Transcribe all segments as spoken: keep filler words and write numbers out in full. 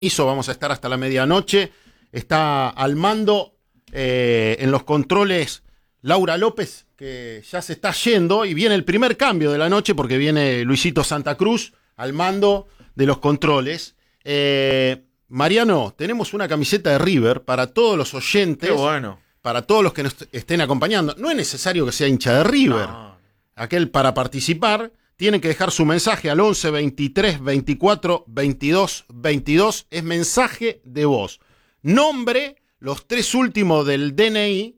Hizo, vamos a estar hasta la medianoche. Está al mando eh, en los controles Laura López, que ya se está yendo, y viene el primer cambio de la noche porque viene Luisito Santa Cruz al mando de los controles. Eh, Mariano, tenemos una camiseta de River para todos los oyentes. Qué bueno. Para todos los que nos estén acompañando. No es necesario que sea hincha de River. No. Aquel para participar tiene que dejar su mensaje al once, veintitrés, veinticuatro, veintidós, veintidós. Es mensaje de voz. Nombre, los tres últimos del D N I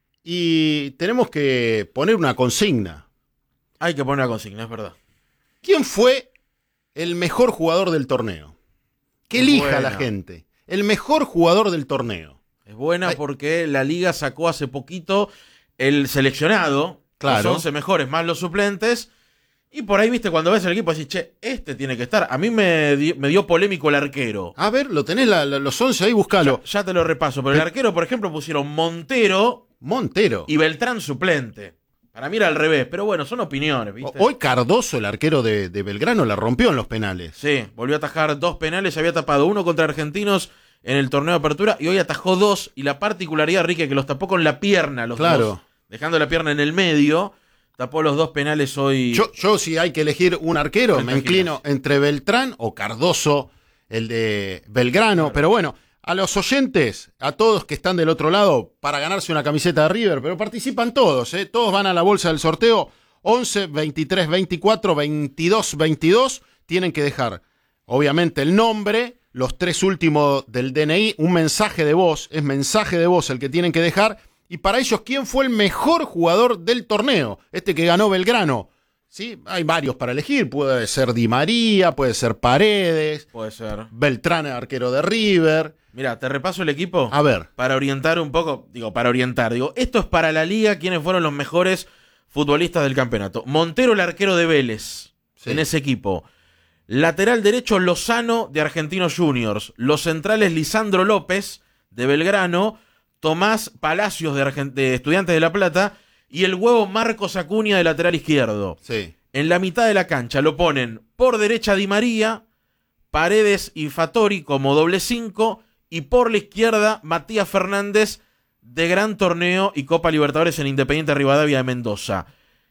y tenemos que poner una consigna. Hay que poner una consigna, es verdad. ¿Quién fue el mejor jugador del torneo? Que elija buena. la gente. El mejor jugador del torneo. Es buena Ay. porque la liga sacó hace poquito el seleccionado, Claro. los once mejores más los suplentes, y por ahí, viste, cuando ves el equipo decís, che, este tiene que estar. A mí me, di- me dio polémico el arquero. A ver, lo tenés la, la- los once ahí, búscalo. Ya, ya te lo repaso, pero el arquero, por ejemplo, pusieron Montero Montero. y Beltrán suplente. Para mí era al revés, pero bueno, son opiniones, ¿viste? Hoy Cardoso, el arquero de, de Belgrano, la rompió en los penales. Sí, volvió a atajar dos penales, había tapado uno contra Argentinos en el torneo de apertura y hoy atajó dos, y la particularidad, Rique, que los tapó con la pierna, los Claro. dos, dejando la pierna en el medio, tapó los dos penales hoy. Yo, yo si hay que elegir un arquero, Beltrán me inclino Gimnasia. entre Beltrán o Cardoso, el de Belgrano. Claro. Pero bueno, a los oyentes, a todos que están del otro lado, para ganarse una camiseta de River, pero participan todos, ¿eh? Todos van a la bolsa del sorteo. once, veintitrés, veinticuatro, veintidós, veintidós. Tienen que dejar, obviamente, el nombre, los tres últimos del D N I, un mensaje de voz, es mensaje de voz el que tienen que dejar. Y para ellos, ¿quién fue el mejor jugador del torneo? Este que ganó Belgrano. ¿Sí? Hay varios para elegir. Puede ser Di María, puede ser Paredes, Puede ser. Beltrán, arquero de River. Mira, te repaso el equipo. A ver. Para orientar un poco, digo, para orientar, digo, esto es para la liga, quiénes fueron los mejores futbolistas del campeonato. Montero, el arquero de Vélez, Sí. en ese equipo. Lateral derecho, Lozano, de Argentinos Juniors. Los centrales, Lisandro López, de Belgrano. Tomás Palacios, de, Argent- de Estudiantes de La Plata. Y el huevo Marcos Acuña, de lateral izquierdo. Sí. En la mitad de la cancha lo ponen por derecha Di María, Paredes y Fattori como doble cinco, y por la izquierda Matías Fernández, de Gran Torneo y Copa Libertadores en Independiente Rivadavia de Mendoza.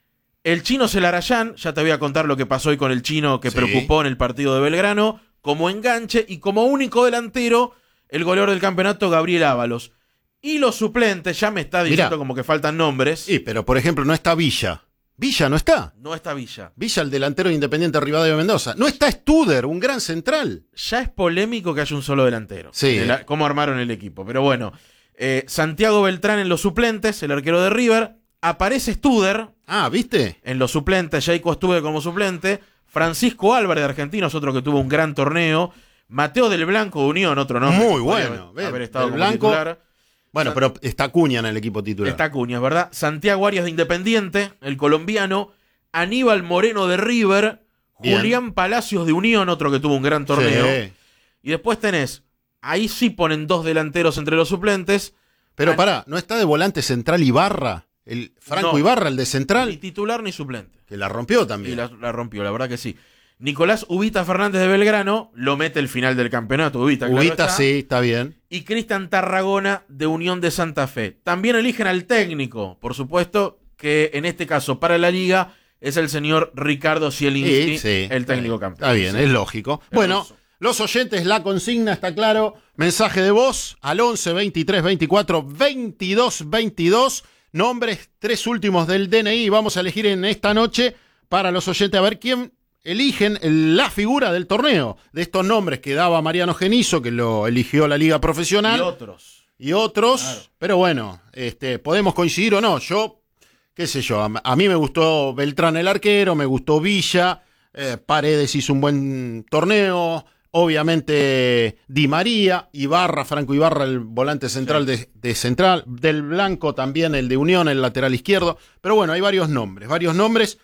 El Chino Celarayán, ya te voy a contar lo que pasó hoy con el Chino, que Sí. preocupó en el partido de Belgrano, como enganche, y como único delantero, el goleador del campeonato, Gabriel Ábalos. Y los suplentes, ya me está diciendo Mirá. como que faltan nombres. Sí, pero por ejemplo, no está Villa. Villa no está. No está Villa. Villa, el delantero de Independiente Rivadavia de Mendoza. No está Studer, un gran central. Ya es polémico que haya un solo delantero. Sí. De la- cómo armaron el equipo. Pero bueno, eh, Santiago Beltrán en los suplentes, el arquero de River. Aparece Studer Ah, ¿viste? en los suplentes, Jaiko Studer como suplente. Francisco Álvarez de Argentinos, otro que tuvo un gran torneo. Mateo del Blanco de Unión, otro nombre. Muy que podría bueno. haber- Ve, haber estado del como Blanco. titular. Bueno, San- pero está Cuña en el equipo titular. Está Acuña, ¿verdad? Santiago Arias de Independiente, el colombiano. Aníbal Moreno de River. Bien. Julián Palacios de Unión, otro que tuvo un gran torneo. Sí. Y después tenés, ahí sí ponen dos delanteros entre los suplentes. Pero An- pará, ¿no está de volante central Ibarra? El Franco No. Ibarra, el de Ni central, titular ni suplente. que la rompió Y también. la, la rompió, la verdad que sí. Nicolás Ubita Fernández de Belgrano lo mete el final del campeonato. Ubita, claro Ubita, está. sí, está bien. Y Cristian Tarragona de Unión de Santa Fe. También eligen al técnico, por supuesto, que en este caso para la liga es el señor Ricardo Zielinski, Sí, sí. el técnico Está campeón. bien, Sí. es lógico. Bueno, Hermoso. los oyentes, la consigna está claro. Mensaje de voz al once, veintitrés, veinticuatro, veintidós, veintidós. Nombres, tres últimos del D N I. Vamos a elegir en esta noche para los oyentes a ver quién eligen el- la figura del torneo. De estos nombres que daba Mariano Genizo, que lo eligió la Liga Profesional. Y otros. y otros, Claro. pero bueno, este, podemos coincidir o no. Yo, qué sé yo, a, a mí me gustó Beltrán el arquero, me gustó Villa, eh, Paredes hizo un buen torneo, obviamente Di María, Ibarra, Franco Ibarra, el volante central Sí. de, de Central, del Blanco también, el de Unión, el lateral izquierdo, pero bueno, hay varios nombres, varios nombres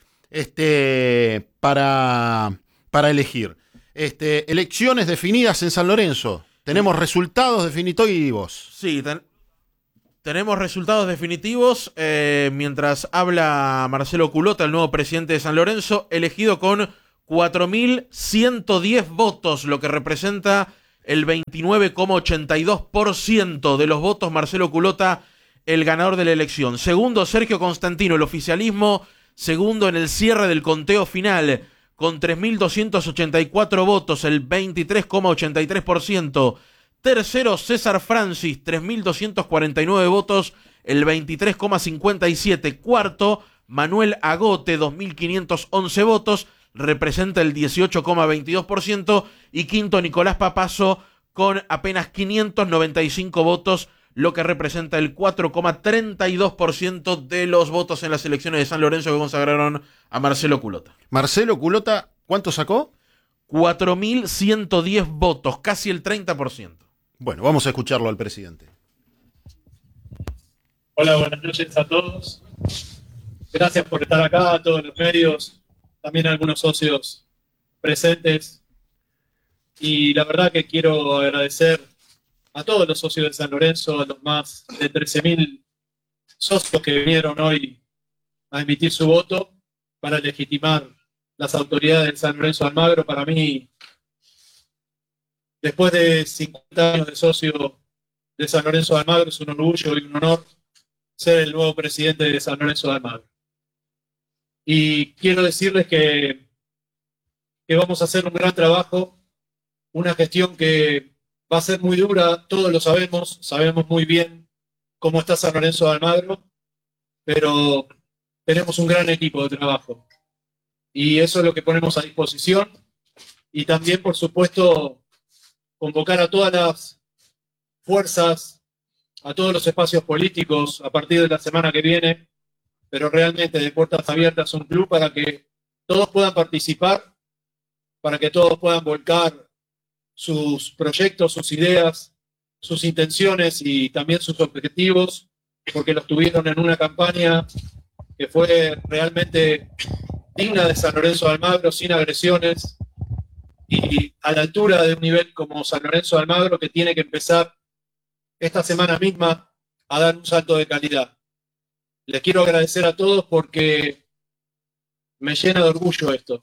este, para, para elegir. Este, elecciones definidas en San Lorenzo. Tenemos resultados definitivos. Sí, ten- tenemos resultados definitivos. eh, mientras habla Marcelo Culota, el nuevo presidente de San Lorenzo, elegido con cuatro mil ciento diez votos, lo que representa el veintinueve coma ochenta y dos por ciento de los votos. Marcelo Culota, el ganador de la elección. Segundo, Sergio Constantino, el oficialismo, segundo en el cierre del conteo final, con tres mil doscientos ochenta y cuatro votos, el veintitrés coma ochenta y tres por ciento. Tercero, César Francis, tres mil doscientos cuarenta y nueve votos, el veintitrés coma cincuenta y siete por ciento. Cuarto, Manuel Agote, dos mil quinientos once votos, representa el dieciocho coma veintidós por ciento. Y quinto, Nicolás Papazo, con apenas quinientos noventa y cinco votos, lo que representa el cuatro coma treinta y dos por ciento de los votos en las elecciones de San Lorenzo que consagraron a Marcelo Culota. Marcelo Culota, ¿cuánto sacó? cuatro mil ciento diez votos, casi el treinta por ciento. Bueno, vamos a escucharlo al presidente. Hola, buenas noches a todos. Gracias por estar acá, a todos los medios, también a algunos socios presentes. Y la verdad que quiero agradecer a todos los socios de San Lorenzo, a los más de trece mil socios que vinieron hoy a emitir su voto para legitimar las autoridades de San Lorenzo de Almagro. Para mí, después de cincuenta años de socio de San Lorenzo de Almagro, es un orgullo y un honor ser el nuevo presidente de San Lorenzo de Almagro. Y quiero decirles que, que vamos a hacer un gran trabajo, una gestión que va a ser muy dura, todos lo sabemos, sabemos muy bien cómo está San Lorenzo de Almagro, pero tenemos un gran equipo de trabajo. Y eso es lo que ponemos a disposición. Y también, por supuesto, convocar a todas las fuerzas, a todos los espacios políticos a partir de la semana que viene, pero realmente de puertas abiertas, un club para que todos puedan participar, para que todos puedan volcar sus proyectos, sus ideas, sus intenciones y también sus objetivos, porque los tuvieron en una campaña que fue realmente digna de San Lorenzo de Almagro, sin agresiones y a la altura de un nivel como San Lorenzo de Almagro, que tiene que empezar esta semana misma a dar un salto de calidad. Les quiero agradecer a todos porque me llena de orgullo esto.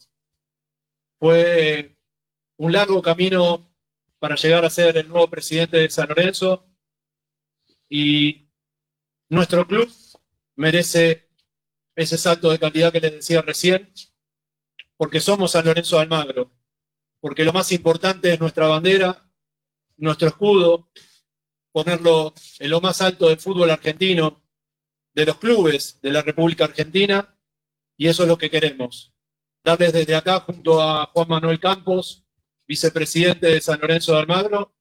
Fue un largo camino para llegar a ser el nuevo presidente de San Lorenzo y nuestro club merece ese salto de calidad que les decía recién, porque somos San Lorenzo de Almagro, porque lo más importante es nuestra bandera, nuestro escudo, ponerlo en lo más alto del fútbol argentino, de los clubes de la República Argentina, y eso es lo que queremos. Darles desde acá, junto a Juan Manuel Campos, vicepresidente de San Lorenzo de Almagro,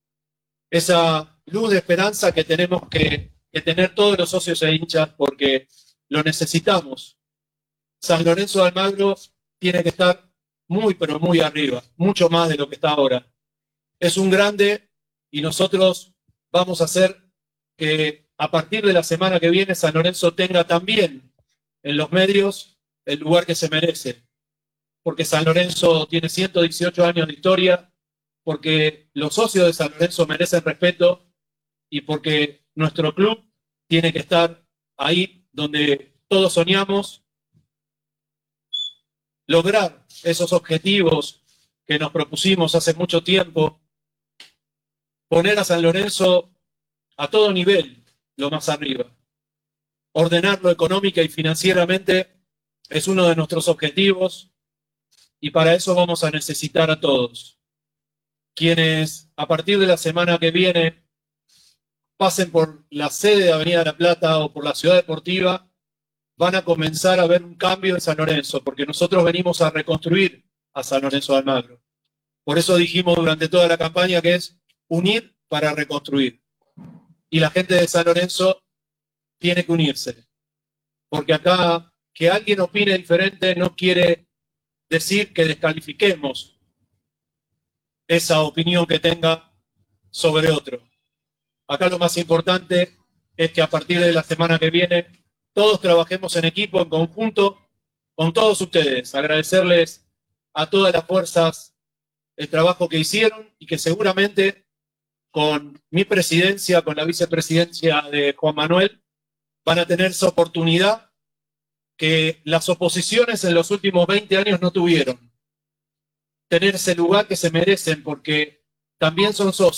esa luz de esperanza que tenemos que, que tener todos los socios e hinchas, porque lo necesitamos. San Lorenzo de Almagro tiene que estar muy, pero muy arriba, mucho más de lo que está ahora. Es un grande y nosotros vamos a hacer que a partir de la semana que viene San Lorenzo tenga también en los medios el lugar que se merece. Porque San Lorenzo tiene ciento dieciocho años de historia, porque los socios de San Lorenzo merecen respeto y porque nuestro club tiene que estar ahí donde todos soñamos, lograr esos objetivos que nos propusimos hace mucho tiempo, poner a San Lorenzo a todo nivel, lo más arriba. Ordenarlo económica y financieramente es uno de nuestros objetivos y para eso vamos a necesitar a todos. Quienes a partir de la semana que viene pasen por la sede de Avenida La Plata o por la Ciudad Deportiva, van a comenzar a ver un cambio en San Lorenzo, porque nosotros venimos a reconstruir a San Lorenzo de Almagro. Por eso dijimos durante toda la campaña que es unir para reconstruir. Y la gente de San Lorenzo tiene que unirse. Porque acá que alguien opine diferente no quiere decir que descalifiquemos esa opinión que tenga sobre otro. Acá lo más importante es que a partir de la semana que viene todos trabajemos en equipo, en conjunto, con todos ustedes. Agradecerles a todas las fuerzas el trabajo que hicieron y que seguramente con mi presidencia, con la vicepresidencia de Juan Manuel, van a tener esa oportunidad que las oposiciones en los últimos veinte años no tuvieron. Tener ese lugar que se merecen, porque también son socios.